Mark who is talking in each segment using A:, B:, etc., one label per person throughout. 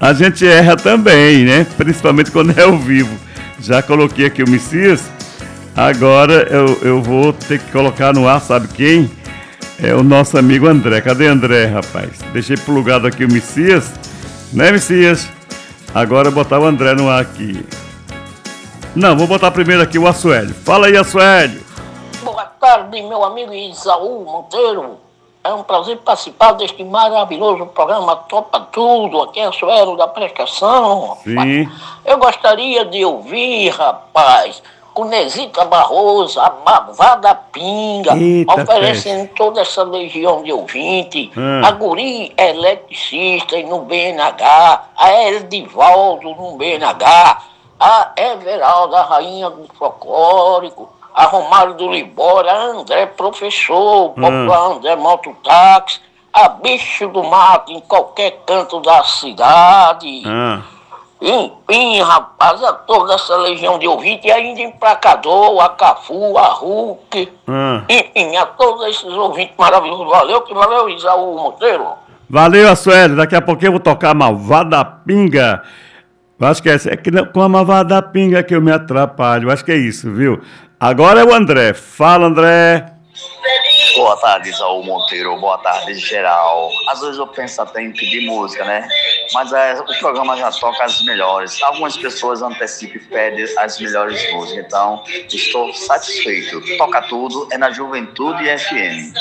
A: A gente erra também, né? Principalmente quando é ao vivo. Já coloquei aqui o Messias. Agora eu vou ter que colocar no ar, sabe quem? É o nosso amigo André. Cadê André, rapaz? Deixei plugado aqui o Messias. Né, Messias? Agora eu vou botar o André no ar aqui. Não, vou botar primeiro aqui o Assuélio. Fala aí, Assuélio.
B: Boa tarde, meu amigo Isaú Monteiro. É um prazer participar deste maravilhoso programa Topa Tudo. Aqui é Assuélio da Prestação.
A: Sim.
B: Eu gostaria de ouvir, rapaz, com Nezita Barroso, a Mavada Pinga,
A: Eita,
B: oferecendo toda essa legião de ouvinte, a Guri Eletricista no BNH, a Edivaldo no BNH, a Everalda, a Rainha do Folclórico, a Romário do Libório, a André Professor, o popular André Mototáxi, a Bicho do Mato em qualquer canto da cidade. Enfim, rapaz, a toda essa legião de ouvinte, e ainda Emplacador, a Cafu, a Hulk, enfim, a todos esses ouvintes maravilhosos. Valeu, que valeu, Isaú Monteiro.
A: Valeu, Assuélio. Daqui a pouquinho eu vou tocar a Malvada Pinga. Eu acho que é que não, com a Malvada Pinga que eu me atrapalho. Eu acho que é isso, viu? Agora é o André. Fala, André.
C: Boa tarde, Isaú Monteiro. Boa tarde, geral. Às vezes eu penso até em pedir música, né? Mas o programa já toca as melhores. Algumas pessoas antecipam e pedem as melhores músicas. Então, estou satisfeito. Toca tudo, é na Juventude FM.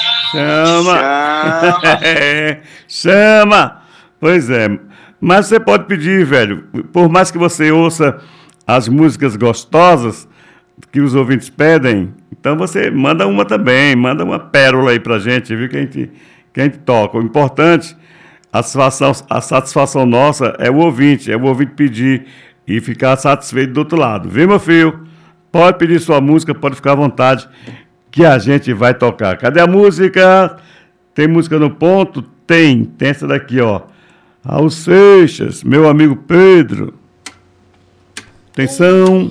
A: Chama! Chama! Pois é. Mas você pode pedir, velho. Por mais que você ouça as músicas gostosas que os ouvintes pedem, então você manda uma também, manda uma pérola aí pra gente, viu? Que a gente toca. O importante, a satisfação nossa é o ouvinte pedir e ficar satisfeito do outro lado. Viu, meu filho? Pode pedir sua música, pode ficar à vontade, que a gente vai tocar. Cadê a música? Tem música no ponto? Tem essa daqui, ó. Raul Seixas, meu amigo Pedro. Atenção.